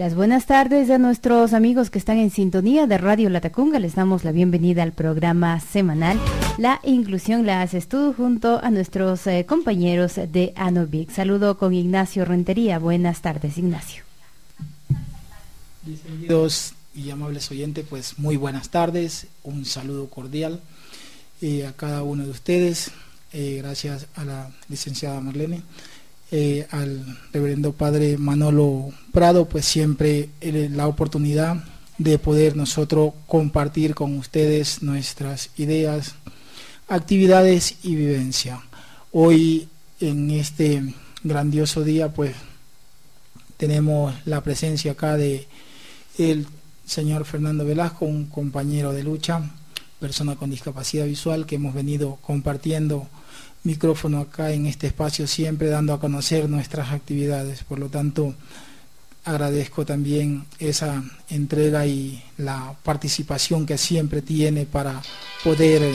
Las buenas tardes a nuestros amigos que están en sintonía de Radio Latacunga. Les damos la bienvenida al programa semanal La Inclusión la haces tú, junto a nuestros compañeros de ANOVIC. Saludo con Ignacio Rentería. Buenas tardes, Ignacio. Distinguidos y amables oyentes, pues muy buenas tardes. Un saludo cordial a cada uno de ustedes. Gracias a la licenciada Marlene. Al reverendo padre Manolo Prado, pues siempre la oportunidad de poder nosotros compartir con ustedes nuestras ideas, actividades y vivencia. Hoy, en este grandioso día, pues tenemos la presencia acá de el señor Fernando Velasco, un compañero de lucha, persona con discapacidad visual, que hemos venido compartiendo micrófono acá en este espacio, siempre dando a conocer nuestras actividades. Por lo tanto, agradezco también esa entrega y la participación que siempre tiene para poder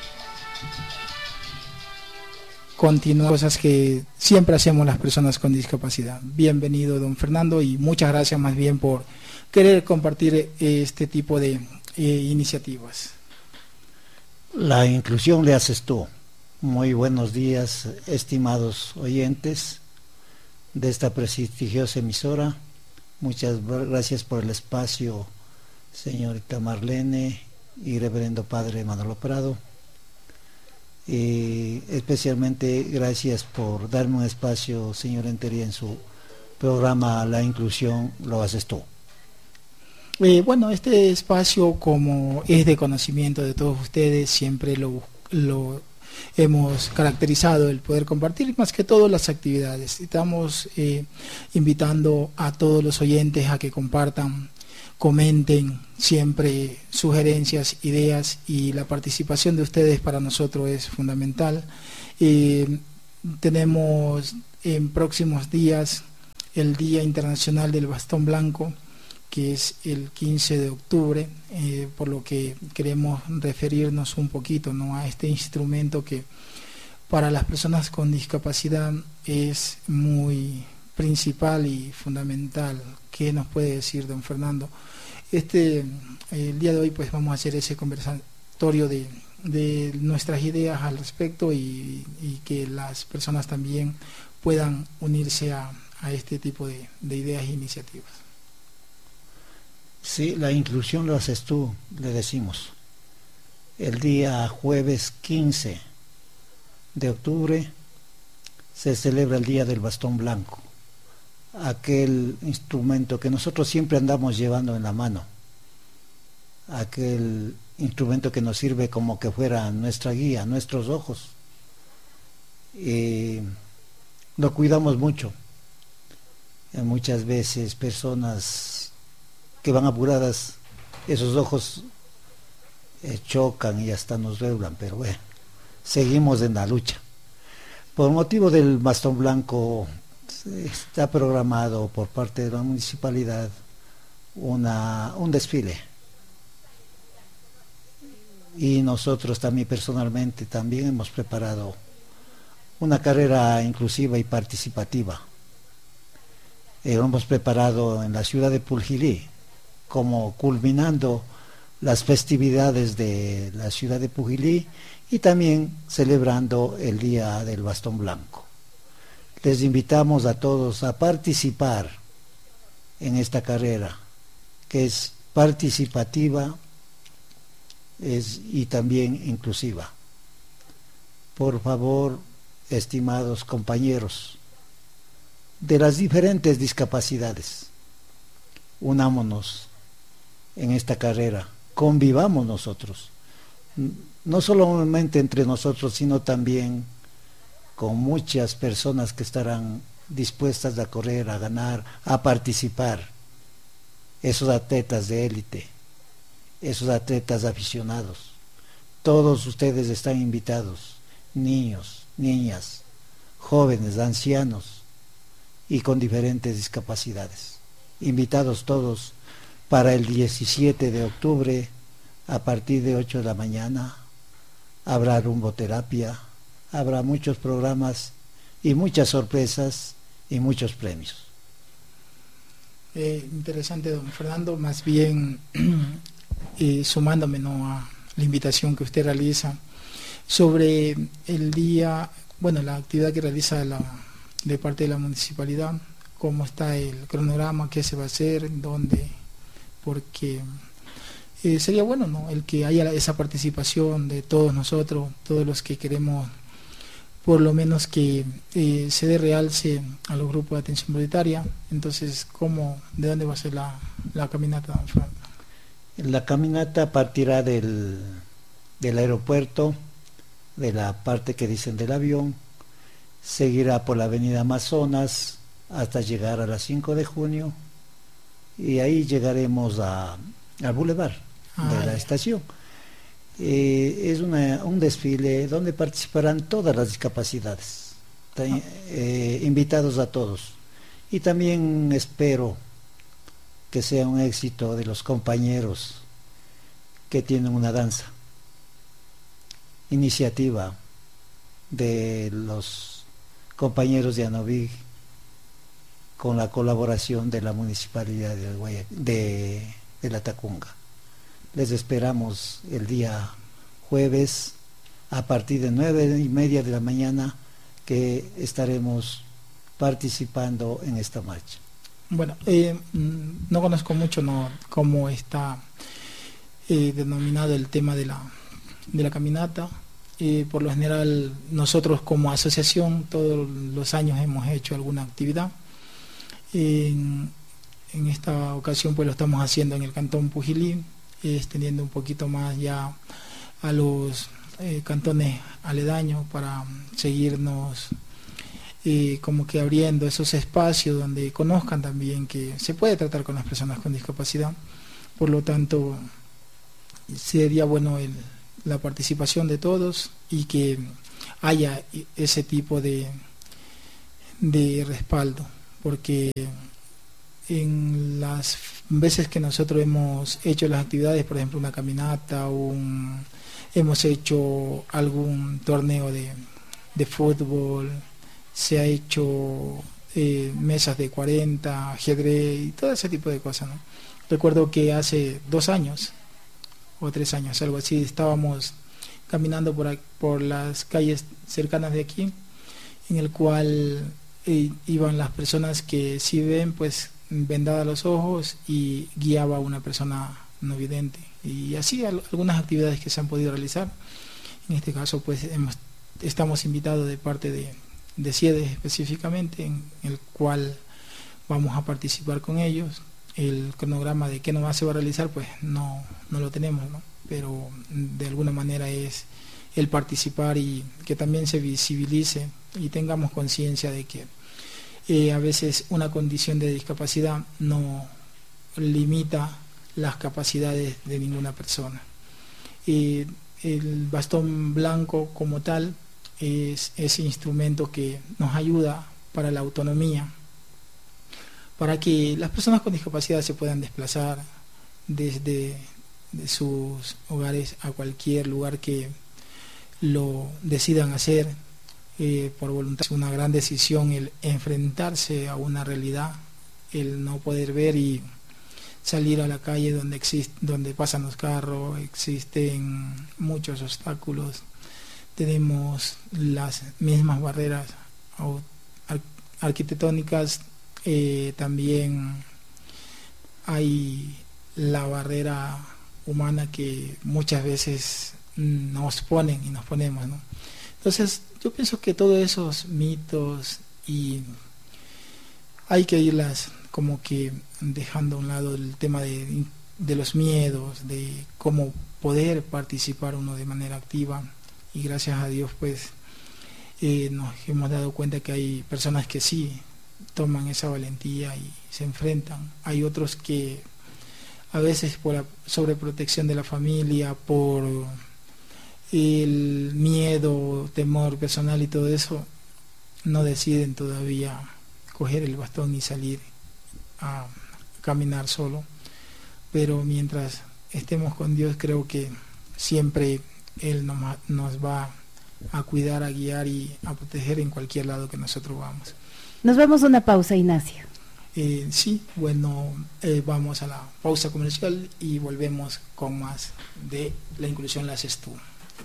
continuar cosas que siempre hacemos las personas con discapacidad. Bienvenido, don Fernando, y muchas gracias más bien por querer compartir este tipo de iniciativas. La inclusión le haces tú. Muy buenos días, estimados oyentes de esta prestigiosa emisora. Muchas gracias por el espacio, señorita Marlene y reverendo padre Manolo Prado. Y especialmente gracias por darme un espacio, señor Rentería, en su programa La Inclusión lo haces tú. Bueno, este espacio, como es de conocimiento de todos ustedes, siempre lo hemos caracterizado el poder compartir más que todo las actividades. Estamos invitando a todos los oyentes a que compartan, comenten siempre sugerencias, ideas, y la participación de ustedes para nosotros es fundamental. Tenemos en próximos días el Día Internacional del Bastón Blanco, que es el 15 de octubre, por lo que queremos referirnos un poquito, ¿no?, a este instrumento que para las personas con discapacidad es muy principal y fundamental. ¿Qué nos puede decir don Fernando? El día de hoy pues vamos a hacer ese conversatorio de nuestras ideas al respecto, y que las personas también puedan unirse a este tipo de ideas e iniciativas. Sí, la inclusión lo haces tú, le decimos. El día jueves 15 de octubre se celebra el Día del Bastón Blanco, aquel instrumento que nosotros siempre andamos llevando en la mano, aquel instrumento que nos sirve como que fuera nuestra guía, nuestros ojos. Lo cuidamos mucho. Muchas veces personas que van apuradas, esos ojos chocan y hasta nos doblan, pero bueno, seguimos en la lucha. Por motivo del bastón blanco está programado por parte de la municipalidad un desfile, y nosotros también personalmente también hemos preparado una carrera inclusiva y participativa. Lo hemos preparado en la ciudad de Pujilí, como culminando las festividades de la ciudad de Pujilí, y también celebrando el Día del Bastón Blanco. Les invitamos a todos a participar en esta carrera, que es participativa y también inclusiva. Por favor, estimados compañeros de las diferentes discapacidades, unámonos en esta carrera, convivamos nosotros, no solamente entre nosotros, sino también con muchas personas que estarán dispuestas a correr, a ganar, a participar, esos atletas de élite, esos atletas aficionados. Todos ustedes están invitados, niños, niñas, jóvenes, ancianos y con diferentes discapacidades. Invitados todos para el 17 de octubre a partir de 8 de la mañana. Habrá rumboterapia, habrá muchos programas y muchas sorpresas y muchos premios. Interesante, don Fernando, más bien sumándome, ¿no?, a la invitación que usted realiza sobre el día, bueno, la actividad que realiza de parte de la municipalidad, cómo está el cronograma, qué se va a hacer, dónde, porque sería bueno, ¿no?, el que haya esa participación de todos nosotros, todos los que queremos por lo menos que se dé realce a los grupos de atención prioritaria. Entonces, ¿de dónde va a ser la caminata, don Fernando? La caminata partirá del aeropuerto, de la parte que dicen del avión, seguirá por la avenida Amazonas hasta llegar a las 5 de junio y ahí llegaremos al bulevar de la estación. Es un desfile donde participarán todas las discapacidades, invitados a todos, y también espero que sea un éxito de los compañeros que tienen una danza, iniciativa de los compañeros de Anoví con la colaboración de la municipalidad de Latacunga. Les esperamos el día jueves a partir de 9:30 de la mañana, que estaremos participando en esta marcha. Bueno, no conozco mucho, ¿no?, cómo está denominado el tema de la caminata. Por lo general, nosotros como asociación todos los años hemos hecho alguna actividad. En esta ocasión pues lo estamos haciendo en el cantón Pujilí, extendiendo un poquito más ya a los cantones aledaños para seguirnos como que abriendo esos espacios donde conozcan también que se puede tratar con las personas con discapacidad. Por lo tanto, sería bueno la participación de todos y que haya ese tipo de respaldo, porque en las veces que nosotros hemos hecho las actividades, por ejemplo una caminata, hemos hecho algún torneo de fútbol, se ha hecho mesas de 40, ajedrez y todo ese tipo de cosas, ¿no? Recuerdo que hace 2 años o 3 años, algo así, estábamos caminando por las calles cercanas de aquí, en el cual iban las personas que sí ven, pues vendada los ojos, y guiaba a una persona no vidente, y así algunas actividades que se han podido realizar. En este caso pues estamos invitados de parte de CIEDES específicamente, en el cual vamos a participar con ellos. El cronograma de qué nomás se va a realizar pues no lo tenemos, ¿no?, pero de alguna manera es el participar y que también se visibilice y tengamos conciencia de que a veces una condición de discapacidad no limita las capacidades de ninguna persona. El bastón blanco como tal es ese instrumento que nos ayuda para la autonomía, para que las personas con discapacidad se puedan desplazar desde sus hogares a cualquier lugar que lo decidan hacer por voluntad. Es una gran decisión el enfrentarse a una realidad, el no poder ver y salir a la calle donde pasan los carros, existen muchos obstáculos, tenemos las mismas barreras arquitectónicas, también hay la barrera humana que muchas veces nos ponen y nos ponemos, ¿no? Entonces yo pienso que todos esos mitos y hay que irlas como que dejando a un lado el tema de los miedos, de cómo poder participar uno de manera activa, y gracias a Dios pues nos hemos dado cuenta que hay personas que sí toman esa valentía y se enfrentan. Hay otros que a veces por la sobreprotección de la familia, por el miedo, temor personal y todo eso, no deciden todavía coger el bastón y salir a caminar solo. Pero mientras estemos con Dios, creo que siempre Él nos va a cuidar, a guiar y a proteger en cualquier lado que nosotros vamos. Nos vamos a una pausa, Ignacio. Sí, bueno, vamos a la pausa comercial y volvemos con más de La Inclusión la haces tú.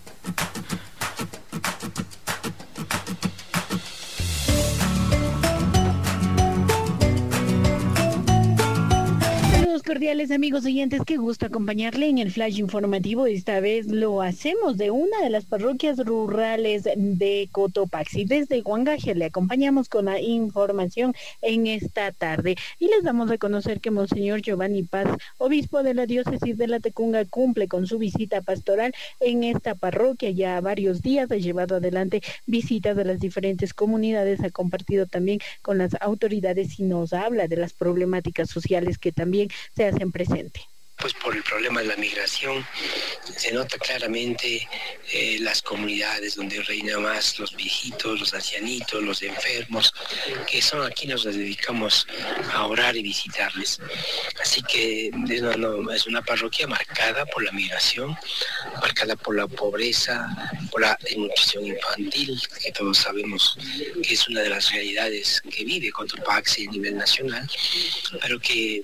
Cordiales amigos oyentes, qué gusto acompañarle en el flash informativo. Esta vez lo hacemos de una de las parroquias rurales de Cotopaxi. Desde Huangaje le acompañamos con la información en esta tarde y les damos a conocer que Monseñor Giovanni Paz, obispo de la diócesis de Latacunga, cumple con su visita pastoral en esta parroquia. Ya varios días ha llevado adelante visitas de las diferentes comunidades, ha compartido también con las autoridades y nos habla de las problemáticas sociales que también se hacen presente. Pues por el problema de la migración se nota claramente las comunidades donde reina más los viejitos, los ancianitos, los enfermos, que son aquí nos dedicamos a orar y visitarles. Así que es una parroquia marcada por la migración, marcada por la pobreza, por la desnutrición infantil, que todos sabemos que es una de las realidades que vive Cotopaxi a nivel nacional, pero que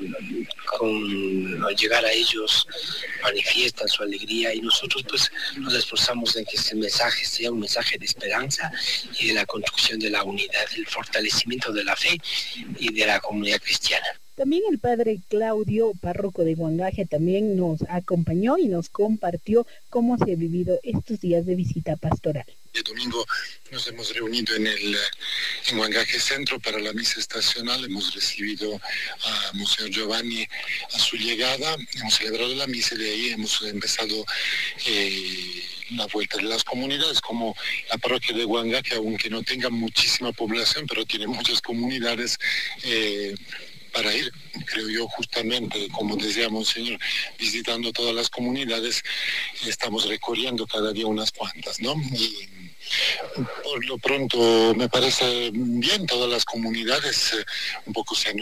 al llegar a ellos manifiestan su alegría y nosotros pues nos esforzamos en que este mensaje sea un mensaje de esperanza y de la construcción de la unidad, del fortalecimiento de la fe y de la comunidad cristiana. También el padre Claudio, párroco de Huangaje, también nos acompañó y nos compartió cómo se ha vivido estos días de visita pastoral. El domingo nos hemos reunido en Huangaje Centro para la misa estacional. Hemos recibido a Monseñor Giovanni a su llegada, hemos celebrado la misa y de ahí hemos empezado la vuelta de las comunidades, como la parroquia de Huangaje, aunque no tenga muchísima población, pero tiene muchas comunidades para ir, creo yo, justamente, como decía Monseñor, visitando todas las comunidades. Estamos recorriendo cada día unas cuantas, ¿no? Y por lo pronto me parece bien, todas las comunidades un poco se han